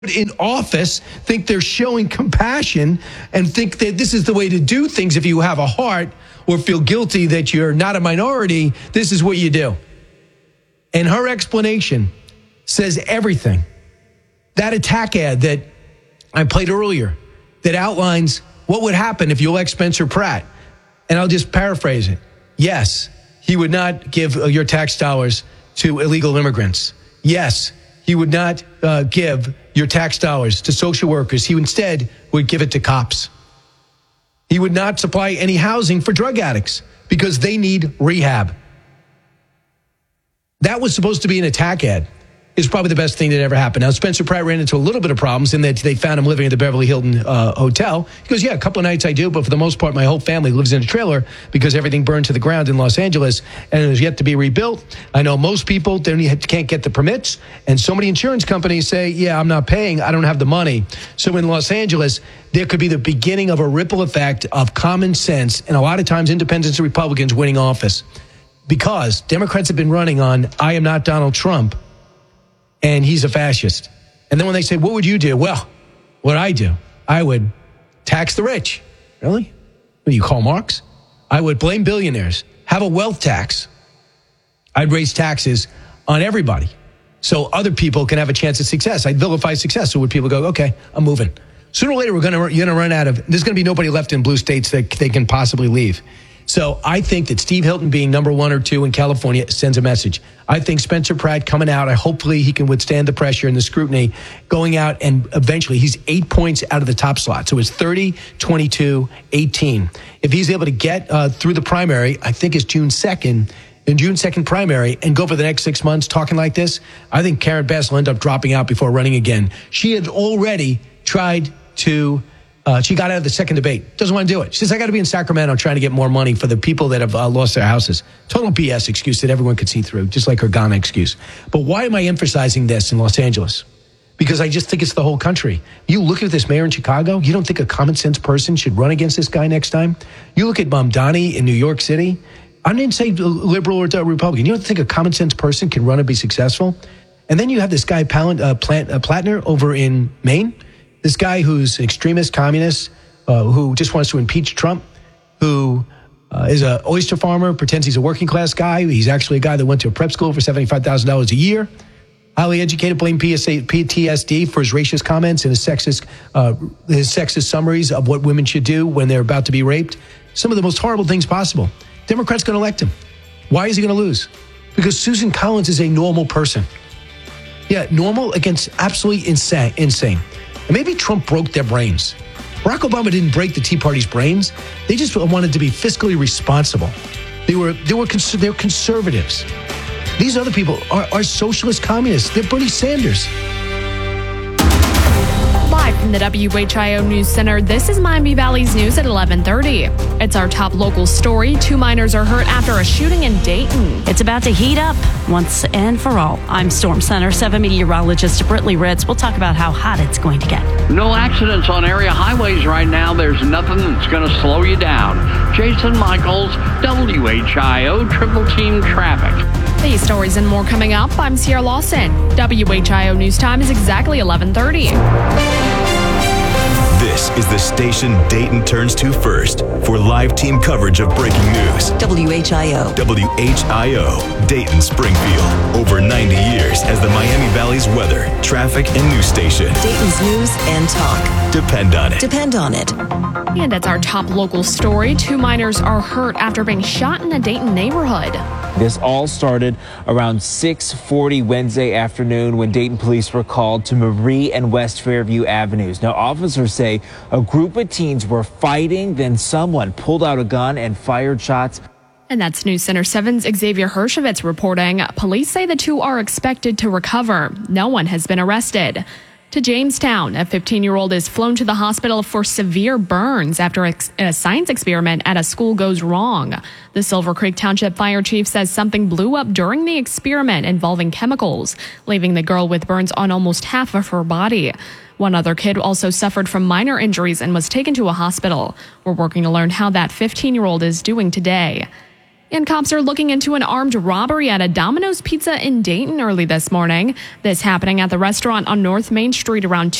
in office think they're showing compassion and think that this is the way to do things. If you have a heart or feel guilty that you're not a minority, this is what you do. And her explanation says everything. That attack ad that I played earlier that outlines what would happen if you elect Spencer Pratt. And I'll just paraphrase it. Yes, he would not give your tax dollars to illegal immigrants. Yes, he would not give your tax dollars to social workers. He instead would give it to cops. He would not supply any housing for drug addicts because they need rehab. That was supposed to be an attack ad. It's probably the best thing that ever happened. Now, Spencer Pratt ran into a little bit of problems in that they found him living at the Beverly Hilton Hotel. He goes, yeah, a couple of nights I do, but for the most part, my whole family lives in a trailer because everything burned to the ground in Los Angeles and it is yet to be rebuilt. I know most people can't get the permits, and so many insurance companies say, yeah, I'm not paying. I don't have the money. So in Los Angeles, there could be the beginning of a ripple effect of common sense, and a lot of times independents and Republicans winning office because Democrats have been running on, I am not Donald Trump, and he's a fascist. And then when they say, what would you do? Well, what I do, I would tax the rich. Really? What do you call Marx? I would blame billionaires, have a wealth tax. I'd raise taxes on everybody so other people can have a chance at success. I'd vilify success so when people go, okay, I'm moving. Sooner or later, you're going to run out of, there's going to be nobody left in blue states that they can possibly leave. So I think that Steve Hilton being number 1 or 2 in California sends a message. I think Spencer Pratt coming out, hopefully he can withstand the pressure and the scrutiny, going out, and eventually he's 8 points out of the top slot. So it's 30, 22, 18. If he's able to get through the primary, I think it's June 2nd primary, and go for the next 6 months talking like this, I think Karen Bass will end up dropping out before running again. She had already tried to... she got out of the second debate. Doesn't want to do it. She says, I got to be in Sacramento trying to get more money for the people that have lost their houses. Total BS excuse that everyone could see through, just like her Ghana excuse. But why am I emphasizing this in Los Angeles? Because I just think it's the whole country. You look at this mayor in Chicago, you don't think a common sense person should run against this guy next time? You look at Mamdani in New York City. I didn't say liberal or Republican. You don't think a common sense person can run and be successful? And then you have this guy, Plattner, over in Maine. This guy who's an extremist communist, who just wants to impeach Trump, who is an oyster farmer, pretends he's a working class guy. He's actually a guy that went to a prep school for $75,000 a year. Highly educated, blame PTSD for his racist comments and his sexist summaries of what women should do when they're about to be raped. Some of the most horrible things possible. Democrats going to elect him. Why is he going to lose? Because Susan Collins is a normal person. Yeah, normal against absolutely insane. And maybe Trump broke their brains. Barack Obama didn't break the Tea Party's brains. They just wanted to be fiscally responsible. They're conservatives. These other people are socialist communists. They're Bernie Sanders. Live from the WHIO News Center, this is Miami Valley's News at 11:30. It's our top local story. 2 minors are hurt after a shooting in Dayton. It's about to heat up once and for all. I'm Storm Center 7 meteorologist Brittany Ritz. We'll talk about how hot it's going to get. No accidents on area highways right now. There's nothing that's going to slow you down. Jason Michaels, WHIO Triple Team Traffic. These stories and more coming up. I'm Sierra Lawson. WHIO News Time is exactly 11:30. This is the station Dayton turns to first for live team coverage of breaking news. WHIO. WHIO, Dayton Springfield. Over 90 years as the Miami Valley's weather, traffic, and news station. Dayton's news and talk. Depend on it. Depend on it. And it's our top local story. 2 minors are hurt after being shot in a Dayton neighborhood. This all started around 6:40 Wednesday afternoon when Dayton police were called to Marie and West Fairview Avenues. Now, officers say a group of teens were fighting, then someone pulled out a gun and fired shots. And that's News Center 7's Xavier Hershevitz reporting. Police say the 2 are expected to recover. No one has been arrested. To Jamestown, a 15-year-old is flown to the hospital for severe burns after a science experiment at a school goes wrong. The Silver Creek Township Fire Chief says something blew up during the experiment involving chemicals, leaving the girl with burns on almost half of her body. One other kid also suffered from minor injuries and was taken to a hospital. We're working to learn how that 15-year-old is doing today. And cops are looking into an armed robbery at a Domino's Pizza in Dayton early this morning. This happening at the restaurant on North Main Street around